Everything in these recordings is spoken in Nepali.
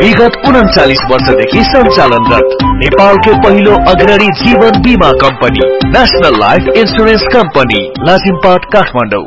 विगत 39 वर्षदेखि सञ्चालनरत नेपालकै पहिलो अग्रणी जीवन बीमा company national life insurance company Lazimpat Kathmandu.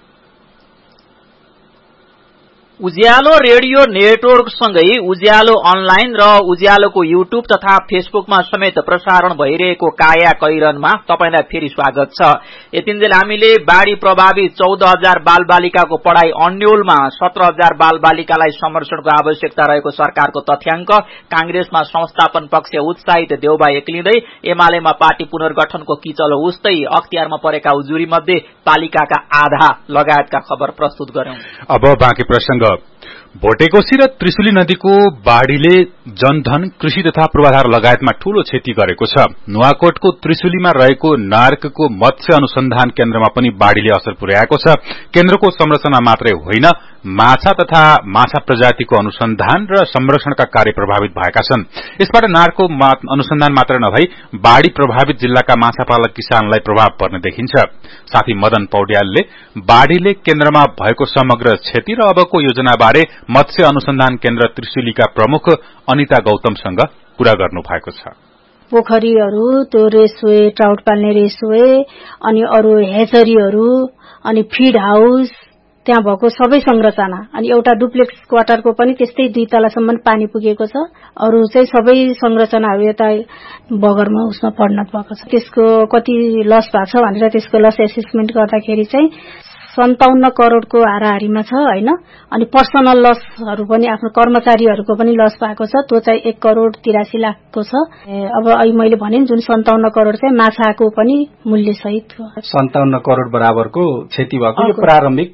उज्यालो रेडियो नेटवर्क सँगै उज्यालो अनलाइन र उज्यालोको युट्युब तथा फेसबुकमा समेत प्रसारण भइरहेको काया कैरनमा तपाईलाई फेरि स्वागत छ। यतिन्जेल हामीले बाढ़ी प्रभावित 14,000 बालबालिकाको पढ़ाई अन्यलमा 17,000 बालबालिकालाई संरक्षणको आवश्यकता रहेको सरकारको तथ्याङ्क, कांग्रेसमा संस्थापन पक्ष उत्साहित देउबा एक्लिँदै, एमालेमा पार्टी पुनर्गठनको किचलो उस्तै, अख्तियारमा परेका उजुरी मध्ये पालिकाका आधा लगायतका खबर प्रस्तुत गर्यौं। अब बाँकी प्रसंग। भोटेकोशी र त्रिशुली नदीको बाढ़ीले जनधन, कृषि तथा पूर्वाधार लगायतमा ठूलो क्षति गरेको छ। नुवाकोटको त्रिशुलीमा रहेको नार्कको मत्स्य अनुसन्धान केन्द्रमा पनि बाढ़ीले असर पुर्याएको छ। केन्द्रको संरचना मात्रै होइन, माछा तथा माछा प्रजातिको अनुसन्धान र संरक्षणका कार्य प्रभावित भएका छन्। यसबाट नार्को अनुसन्धान मात्र नभई बाढ़ी प्रभावित जिल्लाका माछापालक किसानलाई प्रभाव पर्ने देखिन्छ। साथी मदन पौड्यालले बाढ़ीले केन्द्रमा भएको समग्र क्षति र अबको योजनाबारे मत्स्य अनुसन्धान केन्द्र त्रिशुलीका प्रमुख अनिता गौतमसँग कुरा गर्नु भएको छ। पोखरीहरू, त्यो रेसवे, ट्राउट पाल्ने रेसवे, अनि अरू हेचरीहरू, अनि फिड हाउस, त्यहाँ भएको सबै संरचना, अनि एउटा डुप्लेक्स क्वार्टरको पनि त्यस्तै 2 तलासम्म पानी पुगेको छ। अरू चाहिँ सबै संरचनाहरू यता बगरमा उसमा परिणत भएको छ। त्यसको कति लस भएको छ भनेर त्यसको लस एसेसमेन्ट गर्दाखेरि चाहिँ 57 करोडको हाराहारीमा छ हैन। अनि पर्सनल लसहरू पनि आफ्नो कर्मचारीहरूको पनि लस भएको छ, त्यो चाहिँ 1 करोड 83 लाखको छ। अब अहिले मैले भने जुन 57 करोड चाहिँ माछाको पनि मूल्य सहित 57 करोड बराबरको क्षति भएको यो प्रारम्भिक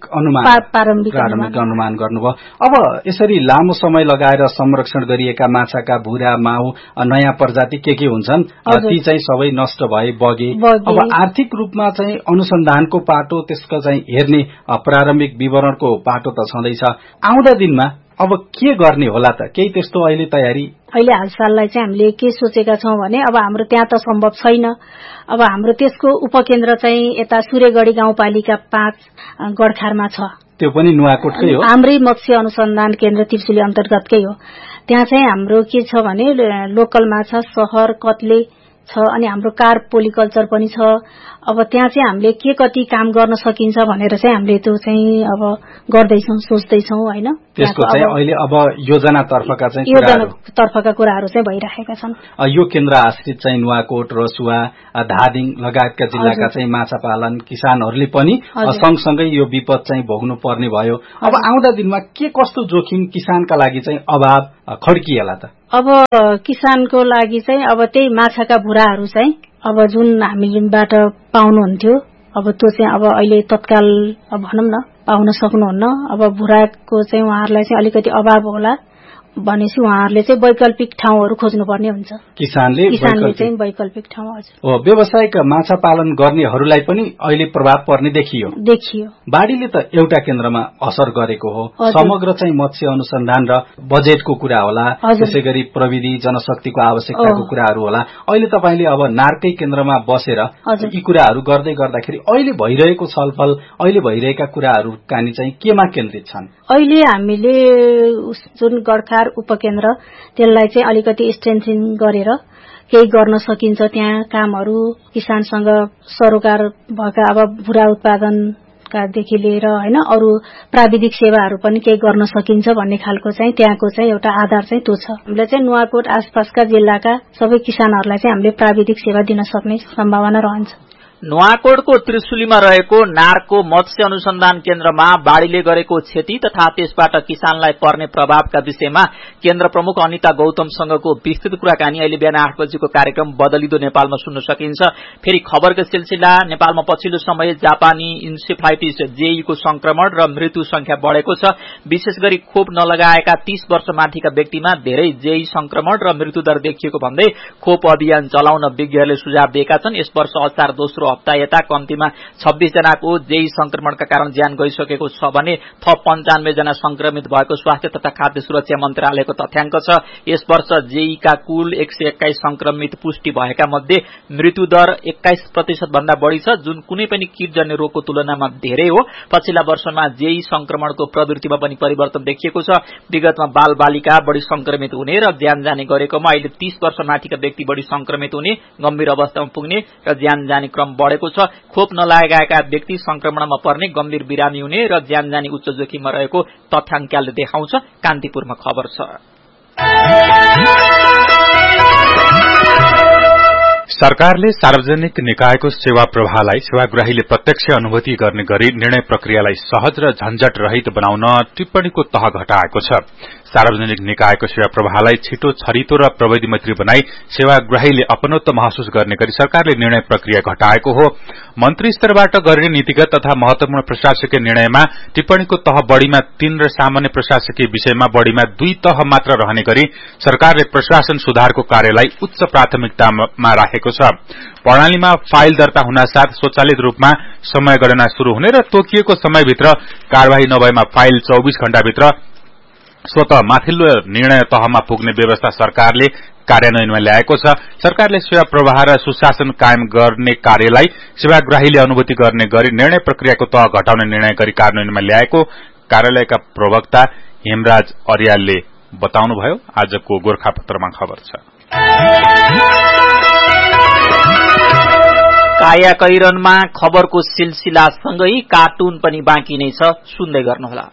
अनुमान गर्नुभयो। अब यसरी लामो समय लगाएर संरक्षण गरिएका माछाका भुरा, माउ, नयाँ प्रजाति के हुन्छन् ती चाहिँ सबै नष्ट भए, बगे। अब आर्थिक रूपमा चाहिँ अनुसन्धानको पाटो, त्यसको चाहिँ हेर्ने प्रारम्भिक विवरणको पाटो त छँदैछ। आउँदा दिनमा अब के गर्ने होला त? केही त्यस्तो अहिले तयारी? अहिले हालसाललाई चाहिँ हामीले के सोचेका छौं भने अब हाम्रो त्यहाँ त सम्भव छैन। अब हाम्रो त्यसको उपकेन्द्र चाहिँ यता सूर्यगढी गाउँपालिका 5 गडखारमा छ। त्यो पनि नुवाकोटकै हो? हाम्रै मत्स्य अनुसन्धान केन्द्र त्रिशुली अन्तर्गतकै हो। त्यहाँ चाहिँ हाम्रो के छ भने लोकल माछा, सहर, कत्ले छ, अनि हाम्रो कार्प पोलिकल्चर पनि छ। अब त्यहाँ चाहिँ हामीले के कति काम गर्न सकिन्छ भनेर चाहिँ हामीले त्यो चाहिँ अब गर्दैछौं, सोच्दैछौं हैन। त्यसको चाहिँ अहिले अब योजनातर्फका कुराहरू चाहिँ भइरहेका छन्। यो केन्द्र आश्रित चाहिँ नुवाकोट, रसुवा, धादिङ लगायतका जिल्लाका चाहिँ माछा पालन किसानहरूले पनि सँगसँगै यो विपद चाहिँ भोग्नु पर्ने भयो। अब आउँदा दिनमा के कस्तो जोखिम किसानका लागि चाहिँ अभाव खड्किएला त? अब किसानको लागि चाहिँ अब त्यही माछाका भुराहरू चाहिँ अब जुन हामीबाट पाउनुहुन्थ्यो, अब त्यो चाहिँ अब अहिले तत्काल भनौं न पाउन सक्नुहुन्न। अब भुराको चाहिँ उहाँहरूलाई चाहिँ अलिकति अभाव होला भनेपछि उहाँहरूले चाहिँ वैकल्पिक ठाउँहरू खोज्नुपर्ने हुन्छ। किसानले चाहिँ वैकल्पिक ठाउँ। हजुर, व्यावसायिक माछा पालन गर्नेहरूलाई पनि अहिले प्रभाव पर्ने देखियो। बाढ़ीले त एउटा केन्द्रमा असर गरेको हो, समग्र चाहिँ मत्स्य अनुसन्धान र बजेटको कुरा होला, त्यसैगरी प्रविधि जनशक्तिको आवश्यकताको कुराहरू होला। अहिले तपाईले अब नार्कै केन्द्रमा बसेर यी कुराहरू गर्दै गर्दाखेरि अहिले भइरहेको छलफल, अहिले भइरहेका कुराहरू कानी चाहिँ केमा केन्द्रित छन्? अहिले हामीले जुन गडखार उपकेन्द्र त्यसलाई चाहिँ अलिकति स्ट्रेन्थेन गरेर केही गर्न सकिन्छ। त्यहाँ कामहरू किसानसँग सरोकार भएका अब भुरा उत्पादनकादेखि लिएर हैन अरू प्राविधिक सेवाहरू पनि केही गर्न सकिन्छ भन्ने खालको चाहिँ त्यहाँको चाहिँ एउटा आधार चाहिँ त्यो छ। हामीले चाहिँ नुवाकोट आसपासका जिल्लाका सबै किसानहरूलाई चाहिँ हामीले प्राविधिक सेवा दिन सक्ने सम्भावना रहन्छ। नुवाकोटको त्रिशुलीमा रहेको नार्को मत्स्य अनुसन्धान केन्द्रमा बाढ़ीले गरेको क्षति तथा त्यसबाट किसानलाई पर्ने प्रभावका विषयमा केन्द्र प्रमुख अनिता गौतमसँगको विस्तृत कुराकानी अहिले बिहान 8 बजेको कार्यक्रम बदलिदो नेपालमा सुन्न सकिन्छ। फेरि खबरको सिलसिला, नेपालमा पछिल्लो समय जापानी इन्सेफ्लाइटिस जेईको संक्रमण र मृत्यु संख्या बढ़ेको छ। विशेष गरी खोप नलगाएका 30 वर्ष माथिका व्यक्तिमा धेरै जेई संक्रमण र मृत्युदर देखिएको भन्दै खोप अभियान चलाउन विज्ञहरूले सुझाव दिएका छन्। यस वर्ष असार दोस्रो हप्ता यता कम्तीमा 26 जनाको जेई संक्रमणका कारण ज्यान गइसकेको छ भने थप 95 जना संक्रमित भएको स्वास्थ्य तथा खाद्य सुरक्षा मन्त्रालयको तथ्याङ्क छ। यस वर्ष जेईका कुल 121 संक्रमित पुष्टि भएका मध्ये मृत्यु दर 21% भन्दा बढ़ी छ, जुन कुनै पनि कीटजन्य रोगको तुलनामा धेरै हो। पछिल्ला वर्षमा जेई संक्रमणको प्रवृत्तिमा पनि परिवर्तन देखिएको छ। विगतमा बाल बालिका बढ़ी संक्रमित हुने र ज्यान जाने गरेकोमा अहिले 30 वर्ष माथिका व्यक्ति बढ़ी संक्रमित हुने, गम्भीर अवस्थामा पुग्ने र ज्यान जाने क्रम बढ़ेको छ। खोप नलागेका व्यक्ति संक्रमणमा पर्ने, गम्भीर बिरामी हुने र ज्यान जाने उच्च जोखिममा रहेको तथ्याङ्कले देखाउँछ। कान्तिपुरमा खबर छ। सरकारले सार्वजनिक निकायको सेवा प्रवाहलाई सेवाग्राहीले प्रत्यक्ष अनुभूति गर्ने गरी निर्णय प्रक्रियालाई सहज र झन्झट रहित बनाउन टिप्पणीको तह घटाएको छ। सार्वजनिक निकायको सेवा प्रवाहलाई छिटो, छरितो र प्रविधि मैत्री बनाई सेवाग्राहीले अपनत्व महसुस गर्ने गरी सरकारले निर्णय प्रक्रिया घटाएको हो। मन्त्री स्तरबाट गरिने नीतिगत तथा महत्वपूर्ण प्रशासकीय निर्णयमा टिप्पणीको तह बढ़ीमा 3 र सामान्य प्रशासकीय विषयमा बढ़ीमा 2 तह मात्र रहने गरी सरकारले प्रशासन सुधारको कार्यलाई उच्च प्राथमिकतामा राखेको छ। प्रणालीमा फाइल दर्ता हुनासाथ स्वचालित रूपमा समय गणना शुरू हुने र तोकिएको समयभित्र कार्यवाही नभएमा फाइल 24 घण्टाभित्र स्वतः माथिल्लो निर्णय तहमा पुग्ने व्यवस्था सरकारले कार्यान्वयनमा ल्याएको छ। सरकारले सेवा प्रवाह र सुशासन कायम गर्ने कार्यलाई सेवाग्राहीले अनुभूति गर्ने गरी निर्णय प्रक्रियाको तह घटाउने निर्णय गरी कार्यान्वयनमा ल्याएको कार्यालयका प्रवक्ता हेमराज अर्यालले बताउनुभयो। आजको गोरखापत्रमा खबर छ। कायाकैरनमा खबरको सिलसिलासँगै कार्टुन पनि बाँकी नै छ, सुन्दै गर्नुहोला।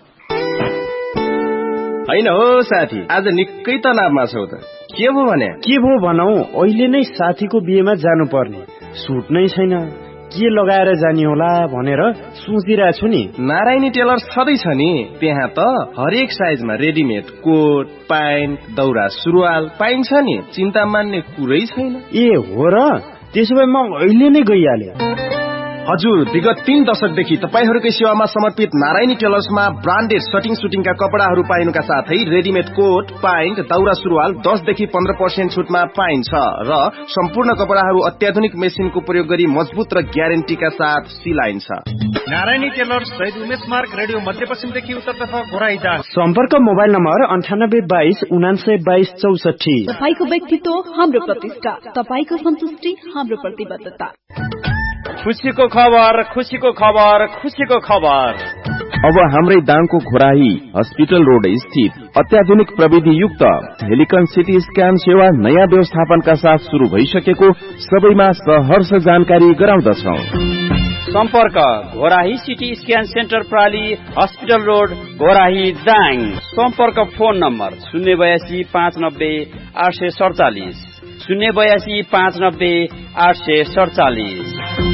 हैन हो साथी, आज निकै तनावमा छौ त। के भो भने? के भो भनौ, अहिले नै साथीको बिहेमा जानुपर्ने, सुट नै छैन, के लगाएर जाने होला भनेर सोचिरहेको छु नि। नारायणी टेलर्स छँदैछ नि, त्यहाँ त हरेक साइजमा रेडिमेड कोट, प्यान्ट, दौरा सुरुवाल पाइन्छ नि, चिन्ता मान्ने कुरै छैन। ए हो र, त्यसो भए म अहिले नै गइहाले। हजुर, विगत 3 दशकदेखि तपाईहरूकै सेवामा समर्पित नारायणी टेलर्समा ब्रान्डेड सटिङ सुटिङका कपडाहरू पाइनुका साथै रेडिमेड कोट, प्यान्ट, दौरा सुरुवाल 10 देखि 15% छुटमा पाइन्छ र सम्पूर्ण कपडाहरू अत्याधुनिक मेसिनको प्रयोग गरी मजबुत र ग्यारेन्टीका साथ सिलाइन्छ। नारायणी टेलर्स शहीद उमेश मार्ग, रेडियो मध्यपश्चिमदेखि उत्तरतर्फ घोराइटा। सम्पर्क मोबाइल नम्बर 9822 9922 64। तपाईको व्यक्तित्व हाम्रो प्रतिष्ठा, तपाईको सन्तुष्टि हाम्रो प्रतिबद्धता। खुसीको खबर, खुसीको खबर, खुसीको खबर। अब हाम्रै दाङको घोराही हस्पिटल रोड स्थित अत्याधुनिक प्रविधि युक्त हेलिकन सिटी स्क्यान सेवा नयाँ व्यवस्थापनका साथ शुरू भइसकेको सबैमा सहर्ष जानकारी गराउँदछौ। सम्पर्क Ghorahi CT scan centre प्राली, hospital road, Ghorahi, Dang. सम्पर्क फोन नम्बर 082 590 847 082 590 847।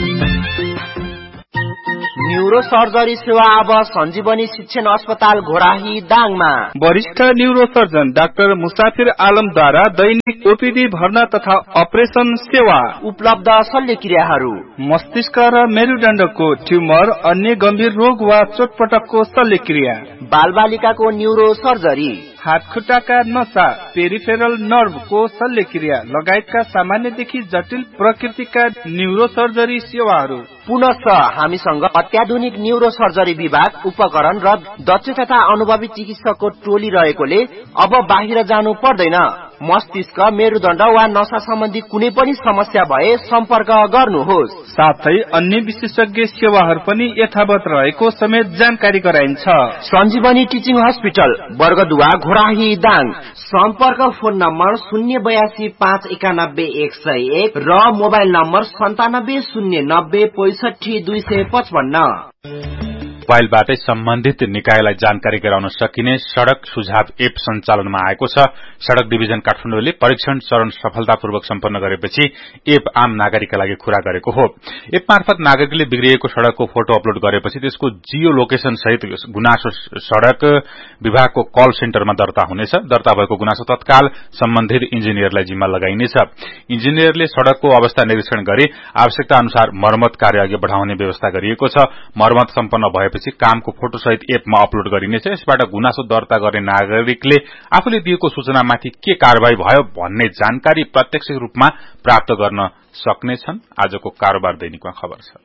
न्यूरो सर्जरी सेवा अब सञ्जीवनी शिक्षण अस्पताल घोराही दाङमा। वरिष्ठ न्यूरो सर्जन डाक्टर मुसाफिर आलमद्वारा दैनिक ओपीडी भर्ना तथा अपरेसन सेवा उपलब्ध। शल्यक्रियाहरू मस्तिष्क र मेरुदण्डको ट्युमर, अन्य गम्भीर रोग वा चोटपटकको शल्यक्रिया, बालबालिकाको न्यूरो सर्जरी, हातखुट्टाका नसा, पेरिफेरल नर्भको शल्यक्रिया लगायतका सामान्यदेखि जटिल प्रकृतिका न्यूरो सर्जरी सेवाहरू। पुनः हामीसँग अत्याधुनिक न्यूरो सर्जरी विभाग, उपकरण र दक्ष तथा अनुभवी चिकित्सकको टोली रहेकोले अब बाहिर जानु पर्दैन। मस्तिष्क, मेरुदण्ड वा नसा सम्बन्धी कुनै पनि समस्या भए सम्पर्क गर्नुहोस्। साथै अन्य विशेषज्ञ सेवाहरू पनि यथावत रहेको समेत जानकारी गराइन्छ। सञ्जीवनी टिचिङ हस्पिटल, वर्गदुवा, घोराही, दाङ। सम्पर्क फोन नम्बर 082 591 101 र मोबाइल नम्बर 97 090 65 255। मोबाइलबाटै सम्बन्धित निकायलाई जानकारी गराउन सकिने सड़क सुझाव एप सञ्चालनमा आएको छ। सड़क डिभिजन काठमाडौँले परीक्षण चरण सफलतापूर्वक सम्पन्न गरेपछि एप आम नागरिकका लागि खुला गरेको हो। एप मार्फत नागरिकले बिग्रिएको सड़कको फोटो अपलोड गरेपछि त्यसको जियो लोकेशन सहित गुनासो सड़क विभागको कल सेन्टरमा दर्ता हुनेछ। दर्ता भएको गुनासो तत्काल सम्बन्धित इन्जिनियरलाई जिम्मा लगाइनेछ। इन्जिनियरले सड़कको अवस्था निरीक्षण गरी आवश्यकता अनुसार मर्मत कार्य अघि बढ़ाउने व्यवस्था गरिएको छ। मर्मत सम्पन्न भएपछि गरेपछि कामको फोटोसहित एपमा अपलोड गरिनेछ। यसबाट गुनासो दर्ता गर्ने नागरिकले आफूले दिएको सूचनामाथि के कारबाही भयो भन्ने जानकारी प्रत्यक्ष रूपमा प्राप्त गर्न सक्नेछन्। आजको कारोबार दैनिकमा खबर छ।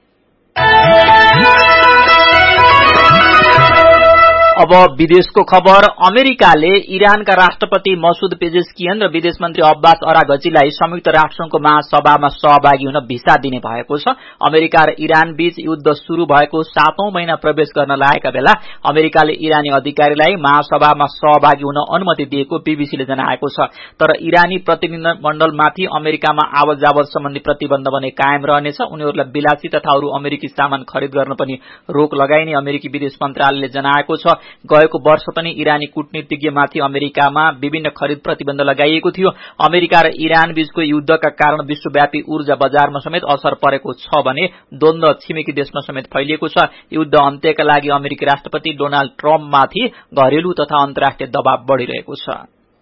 अब विदेशको खबर। अमेरिकाले इरानका राष्ट्रपति मसूद पेजेस्कियन र विदेश मन्त्री अब्बास अराघचीलाई संयुक्त राष्ट्रसंघको महासभामा सहभागी हुन भिसा दिने भएको छ। अमेरिका र इरान बीच युद्ध शुरू भएको 7औं महिना प्रवेश गर्न लागेका बेला अमेरिकाले इरानी अधिकारीलाई महासभामा सहभागी हुन अनुमति दिएको बीबीसीले जनाएको छ। तर इरानी प्रतिनिधिमण्डलमाथि अमेरिकामा आवत जावत सम्बन्धी प्रतिबन्ध भने कायम रहनेछ। उनीहरूलाई विलासी तथा अरू अमेरिकी सामान खरिद गर्न पनि रोक लगाइने अमेरिकी विदेश मन्त्रालयले जनाएको छ। गएको वर्ष पनि इरानी कूटनीतिज्ञमाथि अमेरिकामा विभिन्न खरिद प्रतिबन्ध लगाइएको थियो। अमेरिका र इरान बीचको युद्धका कारण विश्वव्यापी ऊर्जा बजारमा समेत असर परेको छ भने द्वन्द्व छिमेकी देशमा समेत फैलिएको छ। युद्ध अन्त्यका लागि अमेरिकी राष्ट्रपति डोनाल्ड ट्रम्पमाथि घरेलु तथा अन्तर्राष्ट्रिय दबाव बढ़िरहेको छ।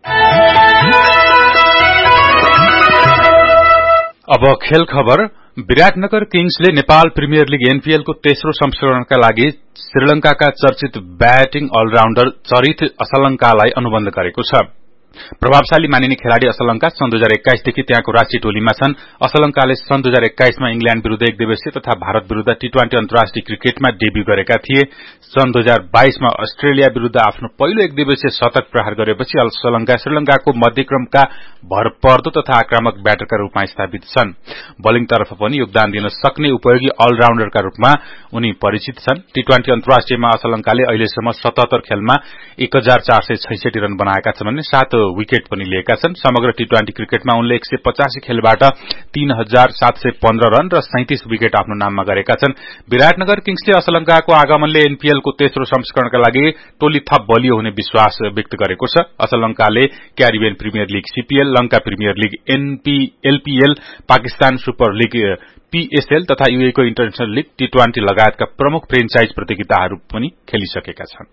अब खेल खबर। Biratnagar किङ्सले Nepal premier league NPL को तेस्रो संस्करणका लागि श्रीलंकाका चर्चित ब्याटिङ अलराउण्डर चरित असलंकालाई अनुबन्ध गरेको छ। प्रभावशाली मानिने खेलाड़ी असलंका सन् 2021 देखि त्यहाँको राष्ट्रिय टोलीमा छन्। असलंकाले सन् 2021 मा इंग्ल्याण्ड विरूद्ध एक दिवसीय तथा भारत विरूद्ध टी20 अन्तर्राष्ट्रिय क्रिकेटमा डेब्यू गरेका थिए। सन् 2022 मा अस्ट्रेलिया विरूद्ध आफ्नो पहिलो एक दिवसीय शतक प्रहार गरेपछि असलंका श्रीलंकाको मध्यक्रमका भरपर्दो तथा आक्रामक ब्याटरका रूपमा स्थापित छन्। बलिङतर्फ पनि योगदान दिन सक्ने उपयोगी अलराउण्डरका रूपमा उनी परिचित छन्। टी20 अन्तर्राष्ट्रियमा असलंकाले अहिलेसम्म 77 खेलमा 1466 रन बनाएका छन् भने 7 विकेट पनि लिएका छन्। समग्र टी20 क्रिकेटमा उनले 185 खेलबाट 3715 रन र 37 विकेट आफ्नो नाममा गरेका छन्। विराटनगर किङ्सले असलंकाको आगमनले एनपीएल को तेस्रो संस्करणका लागि टोली थप बलियो हुने विश्वास व्यक्त गरेको छ। असलंकाले Caribbean premier league CPL, Lanka premier league LPL, Pakistan super league PSL तथा यूए को इन्टरनेशनल लीग टी20 लगायतका प्रमुख फ्रेन्चाइज प्रतियोगिताहरू पनि खेलिसकेका छन्।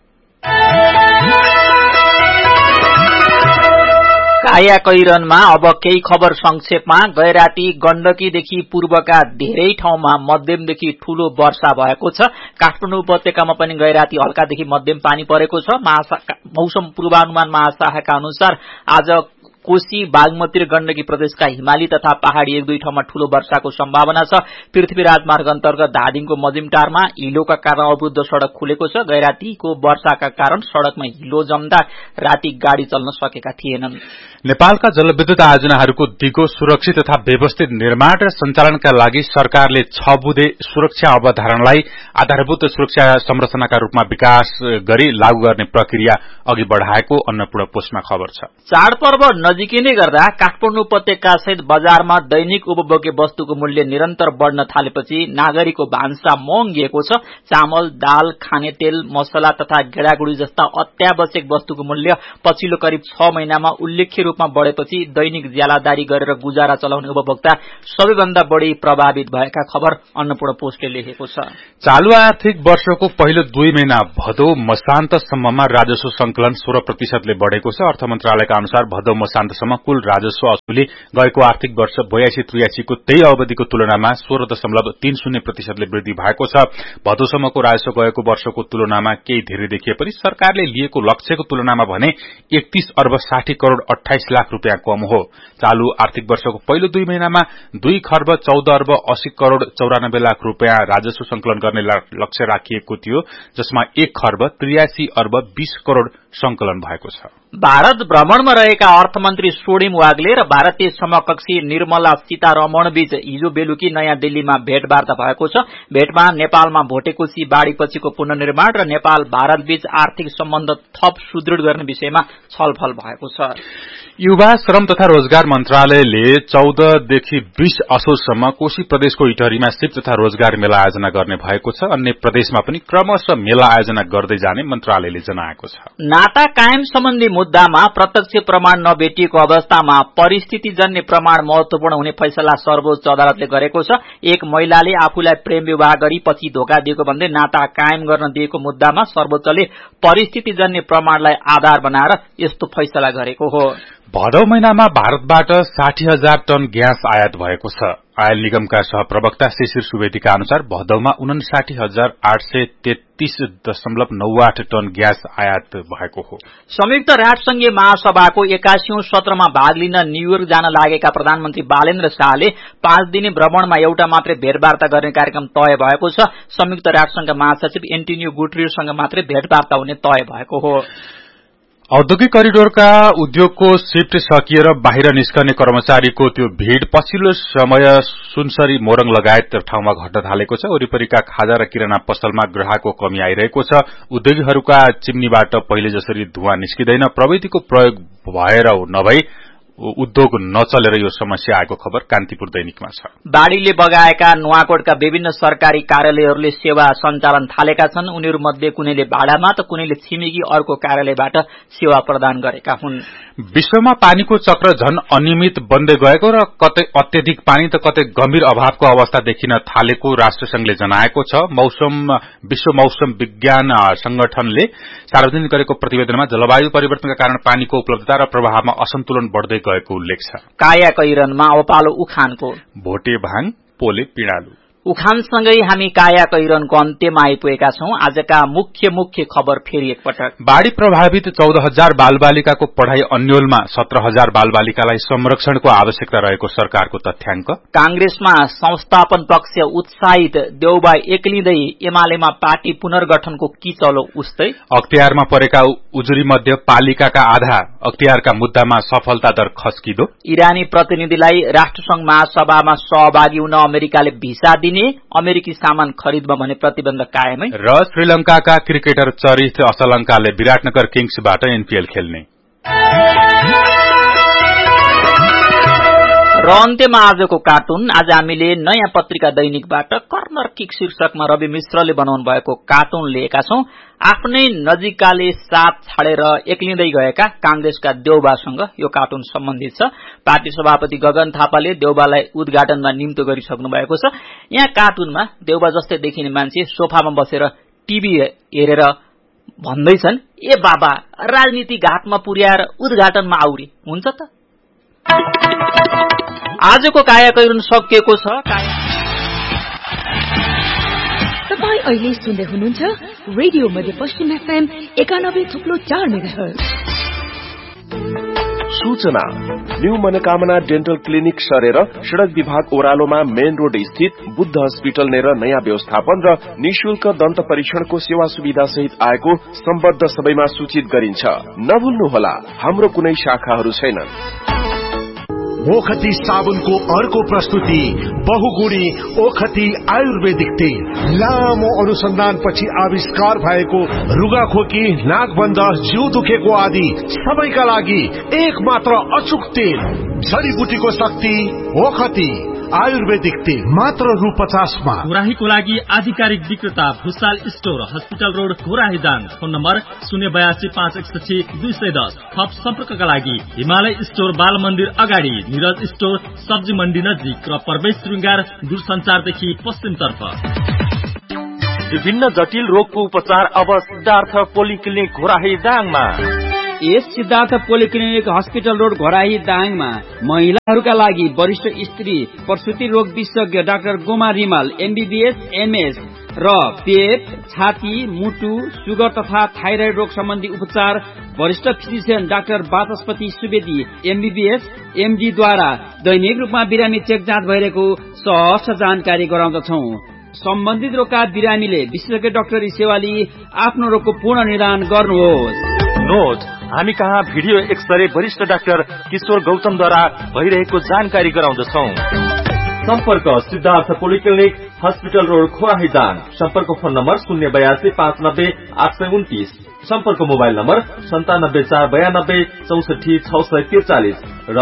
कायाकैरनमा अब केही खबर संक्षेपमा। गैराती गण्डकीदेखि पूर्वका धेरै ठाउँमा मध्यमदेखि ठूलो वर्षा भएको छ। काठमाडौँ उपत्यकामा पनि गैराती हल्कादेखि मध्यम पानी परेको छ। मौसम पूर्वानुमान महाशाखाका अनुसार आज कोशी, बागमती र गण्डकी प्रदेशका हिमाली तथा पहाड़ी एक दुई ठाउँमा ठूलो वर्षाको सम्भावना छ। पृथ्वी राजमार्ग अन्तर्गत धादिङको मजिमटारमा हिलोका कारण अवरुद्ध सड़क खुलेको छ। गैरातीको वर्षाका कारण सड़कमा हिलो जम्दा राति गाड़ी चल्न सकेका थिएनन्। नेपालका जलविद्युत आयोजनाहरूको दिगो, सुरक्षित तथा व्यवस्थित निर्माण र सञ्चालनका लागि सरकारले 6 बुँदे सुरक्षा अवधारणालाई आधारभूत सुरक्षा संरचनाका रूपमा विकास गरी लागू गर्ने प्रक्रिया अघि बढ़ाएको अन्नपूर्ण पोस्टमा खबर छ। चाडपर्व नजिकिँदै गर्दा काठमाडौँ उपत्यका सहित बजारमा दैनिक उपभोग्य वस्तुको मूल्य निरन्तर बढ़न थालेपछि नागरिकको भान्सा महँगिएको छ। चामल, दाल, खाने तेल, मसला तथा गेडागुडी जस्ता अत्यावश्यक वस्तुको मूल्य पछिल्लो करिब 6 महिनामा उल्लेख्य रूपमा बढ़ेपछि दैनिक ज्यालादारी गरेर गुजारा चलाउने उपभोक्ता सबैभन्दा बढ़ी प्रभावित भएका खबर अन्नपूर्ण पोस्टले लेखेको छ। चालू आर्थिक वर्षको पहिलो 2 महिना भदौ मसान्तसम्ममा राजस्व संकलन 16% ले बढ़ेको छ। अर्थ मन्त्रालयका अनुसार भदौ मसान्तसम्म कुल राजस्व असुली गएको आर्थिक वर्ष 82-83 को त्यही अवधिको तुलनामा 16.30% ले वृद्धि भएको छ। भदौसम्मको राजस्व गएको वर्षको तुलनामा केही धेरै देखिए पनि सरकारले लिएको लक्ष्यको तुलनामा भने 31 अर्ब 60 करोड़ 28 लाख रुपियाँ कम हो। चालू आर्थिक वर्षको पहिलो 2 महिनामा 2 खर्ब 14 अर्ब 80 करोड़ 94 लाख रुपियाँ राजस्व संकलन गर्ने लक्ष्य राखिएको थियो, जसमा 1 खर्ब 83 अर्ब 20 करोड़ संकलन भएको छ। भारत भ्रमणमा रहेका अर्थमन्त्री सोडिम वाग्ले र भारतीय समकक्षी निर्मला सीतारमण बीच हिजो बेलुकी नयाँ दिल्लीमा भेटवार्ता भएको छ। भेटमा नेपालमा भोटेकोशी बाढ़ीपछिको पुनर्निर्माण र नेपाल भारत बीच आर्थिक सम्बन्ध थप सुदृढ गर्ने विषयमा छलफल भएको छ। युवा श्रम तथा रोजगार मन्त्रालयले 14 देखि 20 असोजसम्म कोशी प्रदेशको इटहरीमा सिप तथा रोजगार मेला आयोजना गर्ने भएको छ। अन्य प्रदेशमा पनि क्रमशः मेला आयोजना गर्दै जाने मन्त्रालयले जनाएको छ। नाता कायम सम्बन्धी मुद्दामा प्रत्यक्ष प्रमाण नभेटिएको अवस्थामा परिस्थितिजन्य प्रमाण महत्वपूर्ण हुने फैसला सर्वोच्च अदालतले गरेको छ। एक महिलाले आफूलाई प्रेम विवाह गरी पछि धोका दिएको भन्दै नाता कायम गर्न दिएको मुद्दामा सर्वोच्चले परिस्थितिजन्य प्रमाणलाई आधार बनाएर यस्तो फैसला गरेको हो। भदौ महिनामा भारतबाट 60,000 टन ग्यास आयात भएको छ। आयल निगमका सहप्रवक्ता शिशिर सुवेदीका अनुसार भदौमा 59,833.98 टन ग्यास आयात भएको हो। संयुक्त राष्ट्रसंघीय महासभाको 81औं सत्रमा भाग लिन न्यूयोर्क जान लागेका प्रधानमन्त्री बालेन्द्र शाहले 5 दिने भ्रमणमा एउटा मात्रै भेटवार्ता गर्ने कार्यक्रम तय भएको छ। संयुक्त राष्ट्रसंघका महासचिव एन्टोनियो गुटेरेससँग मात्रै भेटवार्ता हुने तय भएको हो। औद्योगिक करिडोरका उद्योगको शिफ्ट सकिएर बाहिर निस्कने कर्मचारीको त्यो भीड़ पछिल्लो समय सुनसरी मोरङ लगायत ठाउँमा घट्न थालेको छ। वरिपरिका खाजा र किराना पसलमा ग्राहकको कमी आइरहेको छ। उद्योगीहरूका चिम्नीबाट पहिले जसरी धुवाँ निस्किँदैन, प्रविधिको प्रयोग भएर नभई उद्योग नचलेर यो समस्या आएको खबर कान्तिपुर दैनिकमा छ। बाढ़ीले बगाएका नुवाकोटका विभिन्न सरकारी कार्यालयहरूले सेवा सञ्चालन थालेका छन्। उनीहरूमध्ये कुनैले भाडामा त कुनैले छिमेकी अर्को कार्यालयबाट सेवा प्रदान गरेका हुन्। विश्वमा पानीको चक्र झन अनियमित बन्दै गएको र कतै अत्यधिक पानी त कतै गम्भीर अभावको अवस्था देखिन थालेको राष्ट्रसंघले जनाएको छ। विश्व मौसम विज्ञान संगठनले सार्वजनिक गरेको प्रतिवेदनमा जलवायु परिवर्तनका कारण पानीको उपलब्धता र प्रवाहमा असन्तुलन बढ्दै गएको उल्लेख छ। काया कैरनमा अब पालो उखानको। भोटे भाङ पोले पिँडालु। उखानसँगै हामी काया कैरनको अन्त्यमा आइपुगेका छौं। आजका मुख्य खबर फेरि एकपटक। बाढ़ी प्रभावित 14,000 बालबालिकाको पढ़ाई अन्योलमा 17,000 बालबालिकालाई संरक्षणको आवश्यकता रहेको सरकारको तथ्याङ्क। कांग्रेसमा संस्थापन पक्ष उत्साहित, देउबा एक्लिँदै एमालेमा पार्टी पुनर्गठनको किचलो उस्तै। अख्तियारमा परेका उजुरी मध्य पालिकाका आधा अख्तियारका मुद्दामा सफलता दर खस्किदो। इरानी प्रतिनिधिलाई राष्ट्रसंघ महासभामा सहभागी हुन अमेरिकाले भिसा दिने, अमेरिकी सामान खरिदमा भने प्रतिबन्ध कायमै। र श्रीलंकाका क्रिकेटर चरित असलंकाले विराटनगर किङ्सबाट एनपीएल खेल्ने। र अन्त्यमा आजको कार्टुन। आज हामीले नयाँ पत्रिका दैनिकबाट कर्नर किक शीर्षकमा रवि मिश्रले बनाउनु भएको कार्टुन लिएका छौं। आफ्नै नजिकाले साथ छाडेर एक्लिँदै गएका कांग्रेसका देउबासँग यो कार्टुन सम्बन्धित छ। पार्टी सभापति गगन थापाले देउबालाई उद्घाटनमा निम्तो गरिसक्नु भएको छ। यहाँ कार्टुनमा देउबा जस्तै देखिने मान्छे सोफामा बसेर टिभी हेरेर भन्दैछन्, ए बाबा राजनीति घाटमा पुर्याएर उद्घाटनमा आउरी हुन्छ त। आजको काया कैरुन सकिएको छ। तपाईं अहिले सुन्दै हुनुहुन्छ रेडियो मध्यपश्चिम एफएम 91.4 मेगाहर्ज। सूचना न्यू मनोकामना डेन्टल क्लिनिक सरेर सड़क विभाग ओह्रालोमा मेन रोड स्थित बुद्ध हस्पिटल नेर नयाँ व्यवस्थापन र निशुल्क दन्त परीक्षणको सेवा सुविधा सहित आएको सम्बद्ध सबैमा सूचित गरिन्छ। नभुल्नुहोला, हाम्रो कुनै शाखाहरू छैनन्। ओखती साबुनको अर्को प्रस्तुति बहुगुणी ओखती आयुर्वेदिक तेल। लामो अनुसन्धानपछि आविष्कार भएको रुगाखोकी, नाकबन्ध, जिउ दुखेको आदि सबैका लागि एक मात्र अचूक तेल। जडीबुटीको शक्ति ओखती आयुर्वेदिक तेल मात्र रु 50 मा। घोराहीको लागि आधिकारिक विक्रेता Bhusal store, hospital road, Ghorahi Dang. Phone number 0825161 थप सम्पर्कका लागि हिमालय स्टोर, बाल मन्दिर अगाडि, निरज स्टोर, सब्जी मण्डी नजिक र प्रवेश श्रृंगार दूरसञ्चारदेखि पश्चिमतर्फ। विभिन्न जटिल रोगको उपचार अब सिद्धार्थ पोलिक्लिनिक घोराही दाङमा। यस Siddhartha polyclinic hospital road Ghorahi दाङमा महिलाहरूका लागि वरिष्ठ स्त्री प्रसुति रोग विशेषज्ञ doctor Goma Rimal MBBS MS र पेट, छाती, मुटु, सुगर तथा थाइराइड रोग सम्बन्धी उपचार वरिष्ठ फिजिशियन डाक्टर वाचस्पति सुवेदी एमबीबीएस एमडी द्वारा दैनिक रूपमा बिरामी चेक जाँच भइरहेको सहज जानकारी गराउँदछौ। सम्बन्धित रोगका बिरामीले विशेषज्ञ डाक्टरी सेवा लिई आफ्नो रोगको पूर्ण निदान गर्नुहोस्। नोट, हामी कहाँ भिडियो एक्सरे वरिष्ठ डाक्टर किशोर गौतमद्वारा भइरहेको जानकारी गराउँदछौ। सम्पर्क Siddhartha polyclinic hospital road Ghorahi Dang. सम्पर्क फोन नम्बर 082590829। सम्पर्क मोबाइल नम्बर 974992646643 र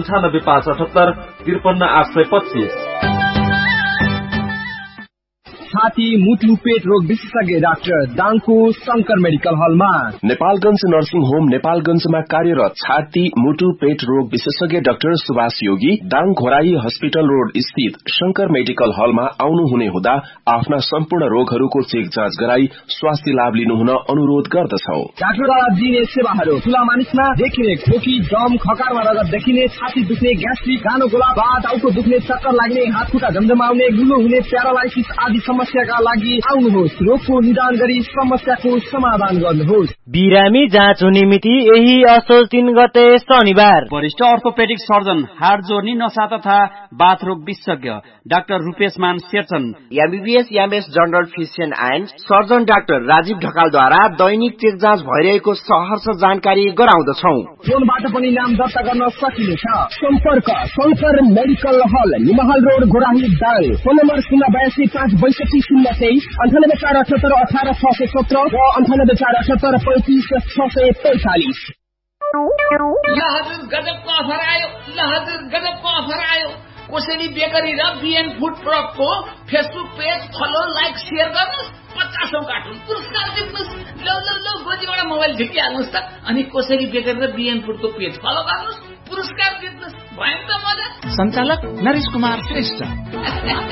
98578 53825। छाती मुटु पेट रोग विशेषज्ञ डाक्टर दाङको शंकर मेडिकल हलमा। नेपालगञ्ज नर्सिङ होम नेपालगञ्जमा कार्यरत छाती मुटु पेट रोग विशेषज्ञ डाक्टर सुभाष योगी दाङ घोराई हस्पिटल रोड स्थित शंकर मेडिकल हलमा आउनु हुने हुँदा आफ्ना सम्पूर्ण रोगहरूको चेक जाँच गराई स्वास्थ्य लाभ लिनुहुन अनुरोध गर्दछौ। डाक्टरद्वारा दिइने सेवाहरू ठूला मानिसमा देखिने खोकी दम खकारमा रगत देखिने छाती दुख्ने ग्यास्ट्रिक गानो गोला टाउको दुख्ने चक्कर लाग्ने हात खुट्टा झमझमाउने गुलो हुने प्यारालाइसिस आदि समस्याका लागि आउनुहोस्। रोगको निदान गरी समस्याको समाधान गर्नुहोस्। बिरामी जाँच हुने मिति यही असोज 3 गते शनिबार। वरिष्ठ अर्थोपेडिक सर्जन हाड जोर्नी नसा तथा बाथरोग विशेषज्ञ डाक्टर रूपेश मान Sherchan MBBS MS general physician and surgeon doctor Rajiv ढकालद्वारा Dainik check जाँच भइरहेको सहर्ष जानकारी गराउँदछौ। फोनबाट पनि नाम दर्ता गर्न सकिनेछ। सम्पर्क शंकर मेडिकल हल निमहल road Ghorahi Dang. Phone number 082 562 023 98 478 18 617 र 98 478 35 645। ल हजुर गजबको अफर आयो, ल हजुर गजबको अफर आयो। कोसेली बेकरी र BN food ट्रकको Facebook page follow like share गर्नुहोस्। 50औं कार्टुन पुरस्कार जित्नुहोस्। ल ल ल गोजीबाट मोबाइल झिकिहाल्नुहोस् त। अनि कोसेली बेकरी र बीएन फूडको पेज फलो गर्नुहोस्, पुरस्कार जित्नुहोस्। भयो त मजा। सञ्चालक नरेश कुमार श्रेष्ठ।